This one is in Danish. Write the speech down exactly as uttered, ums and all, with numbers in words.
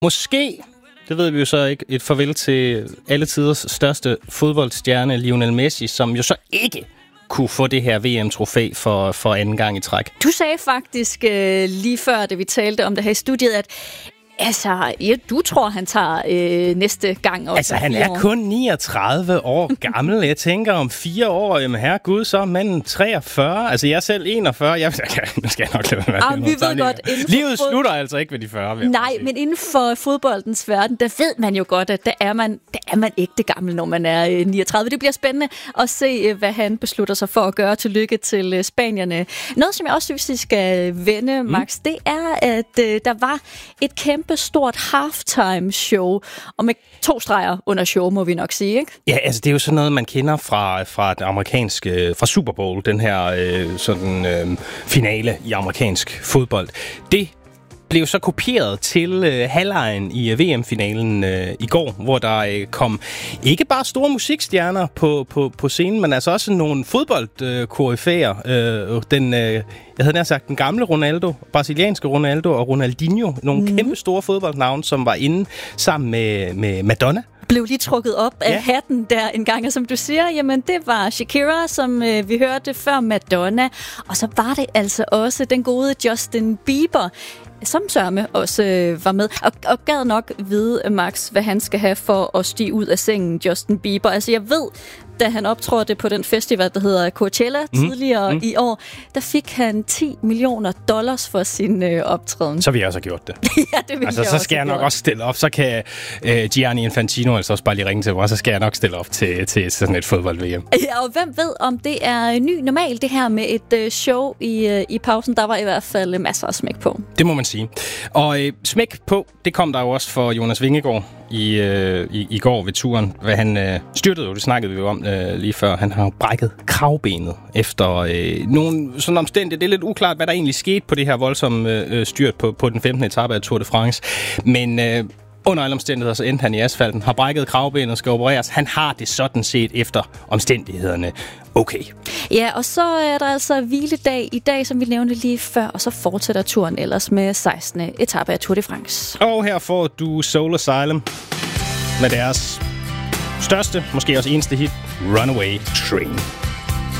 Måske, det ved vi jo så ikke, et farvel til alle tiders største fodboldstjerne, Lionel Messi, som jo så ikke kunne få det her V M-trofæ for, for anden gang i træk. Du sagde faktisk øh, lige før, da vi talte om det her i studiet, at altså, ja, du tror, han tager øh, næste gang også. Altså, han er år. kun niogtredive år gammel. Jeg tænker om fire år, jamen herregud, så er manden treogfyrre. Altså, jeg er selv enogfyrre. Jeg, nu skal jeg nok lade være. Ah, vi ved godt, livet fod... slutter altså ikke ved de fyrre. Nej, men inden for fodboldens verden, der ved man jo godt, at der er man, der er man ægte gammel, når man er øh, niogtredive. Det bliver spændende at se, øh, hvad han beslutter sig for at gøre. Tillykke til øh, spanierne. Noget, som jeg også synes, vi skal vende, Max, mm. det er, at øh, der var et kæmpe stort halftime show, og med to streger under show, må vi nok sige, ikke? Ja, altså det er jo sådan noget, man kender fra, fra den amerikanske, fra Super Bowl, den her øh, sådan øh, finale i amerikansk fodbold. Det blev så kopieret til øh, halvlejen i øh, V M-finalen øh, i går, hvor der øh, kom ikke bare store musikstjerner på, på, på scenen, men altså også nogle fodboldkoryfæer. Øh, den, øh, jeg havde nær sagt den gamle Ronaldo, brasilianske Ronaldo og Ronaldinho, nogle mm. kæmpe store fodboldnavne, som var inde sammen med, med Madonna. Blev lige trukket op af ja. hatten der en gang, og som du siger, jamen det var Shakira, som øh, vi hørte før, Madonna, og så var det altså også den gode Justin Bieber, som sørme også øh, var med, og, og gad nok vide, Max, hvad han skal have for at stige ud af sengen, Justin Bieber. Altså jeg ved, da han optrådte på den festival, der hedder Coachella mm. tidligere mm. i år, der fik han ti millioner dollars for sin øh, optræden. Så vil jeg også have gjort det. ja, det vil altså, jeg så også skal jeg nok gjort. også stille op. Så kan øh, Gianni Infantino altså også bare lige ringe til mig, og så skal jeg nok stille op til, til sådan et fodbold-V M. Ja, og hvem ved, om det er ny normal, det her med et øh, show i, øh, i pausen. Der var i hvert fald masser af smæk på. Det må man sige. Og øh, smæk på, det kom der jo også for Jonas Vingegaard i, øh, i, i går ved turen. Hvad han øh, styrtede jo, det snakkede vi jo om øh, lige før. Han har brækket kravbenet efter øh, nogle sådan omstændigheder. Det er lidt uklart, hvad der egentlig skete på det her voldsomme øh, styrt på, på den femtende etape af Tour de France. Men øh, under alle omstændigheder, så endte han i asfalten, har brækket kravbenet og skal opereres. Han har det sådan set efter omstændighederne. Okay. Ja, og så er der altså hviledag i dag, som vi nævnte lige før, og så fortsætter turen ellers med sekstende etape af Tour de France. Og her får du Soul Asylum med deres største, måske også eneste hit, Runaway Train.